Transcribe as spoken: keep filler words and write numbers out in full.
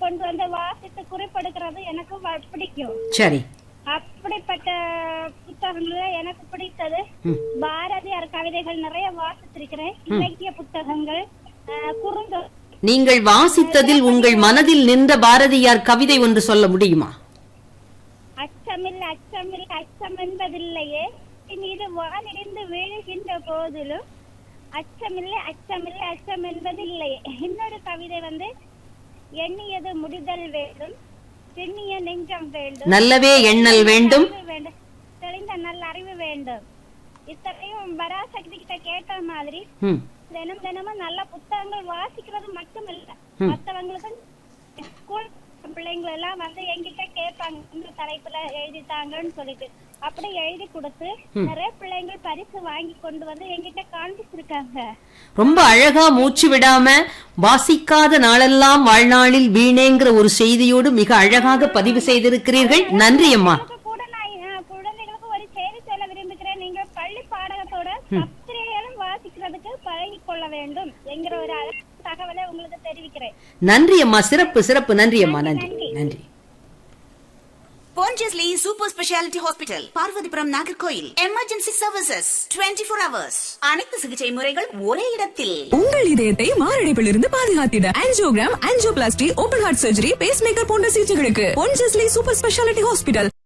கொண்டு வந்து வாசித்து குறிப்பெடுக்கிறது எனக்கு பிடிக்கும். சரி. அப்படிப்பட்ட புத்தகங்கள்ல எனக்கு பிடித்தது பாரதியார் கவிதைகள் நிறைய வாசித்திருக்கிறேன். இலக்கிய புத்தகங்கள், குறுந்த. நீங்கள் வாசித்ததில் உங்கள் மனதில் நின்ற பாரதியார் கவிதை ஒன்று சொல்ல முடியுமா? அச்சமில்லை அச்சமில்லை அச்சம் என்பதில்லையே, இது வானிடிந்து வீழுகின்ற போதிலும் அச்சமில்லை அச்சமில்லை அச்சம் என்பதில்லையே. இன்னொரு கவிதை வந்து எண்ணியது முடிதல் வேண்டும், எண்ணிய நெஞ்சம் வேண்டும், நல்லவே எண்ணல் வேண்டும், தெளிந்த நல்ல அறிவு வேண்டும். இத்தனையும் பராசக்தி கிட்ட கேட்ட மாதிரி தினம் தினமும் நல்ல புத்தகங்கள் வாசிக்கிறது மட்டும் இல்ல, மற்றவங்களுக்கு ஸ்கூல் பிள்ளைங்க எல்லாம் வந்து எங்கிட்ட கேட்பாங்க இந்த தலைப்புல எழுதித்தாங்கன்னு சொல்லிட்டு, அப்படி எழுதி கொடுத்து நிறைய பிள்ளைங்கள் பரிசு வாங்கி கொண்டு வந்து எங்கிட்ட காண்பிச்சிருக்காங்க. ரொம்ப அழகா மூச்சு விடாம வாசிக்காத நாளெல்லாம் வாழ்நாளில் வீணேங்கிற ஒரு செய்தியோடு மிக அழகாக பதிவு செய்திருக்கிறீர்கள். நன்றி அம்மா. கூட நான் குழந்தைகளுக்கு ஒரு செய்தி சொல்ல விரும்புகிறேன். நீங்க பள்ளி பாடகத்தோட பத்திரிகைகளும் வாசிக்கிறதுக்கு பழகி கொள்ள வேண்டும் என்கிற ஒரு தகவலை உங்களுக்கு தெரிவிக்கிறேன். நன்றி அம்மா. சிறப்பு சிறப்பு. நன்றி அம்மா. நன்றி நன்றி. Pondicherry Super Speciality Hospital, Parvathipuram, Nagercoil. Emergency services இருபத்தி நான்கு ஹவர்ஸ். அனைத்து சிகிச்சை முறைகள் ஒரே இடத்தில். உங்கள் இதயத்தை மாரடைப்பிலிருந்து பாதுகாத்திட angiogram, angioplasty, open heart surgery, base maker போன்ற சிகிச்சைகளுக்கு பொன்ஜெஸ்லி சூப்பர் ஸ்பெஷாலிட்டி ஹாஸ்பிட்டல்.